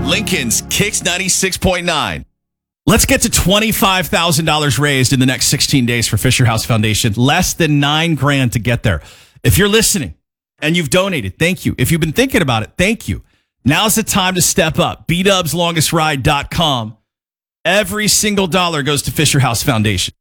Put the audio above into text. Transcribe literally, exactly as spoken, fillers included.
Lincoln's Kicks ninety-six point nine. Let's get to twenty-five thousand dollars raised in the next sixteen days for Fisher House Foundation. Less than nine grand to get there. If you're listening and you've donated, thank you. If you've been thinking about it, thank you. Now's the time to step up. B dubs longest ride dot com. Every single dollar goes to Fisher House Foundation.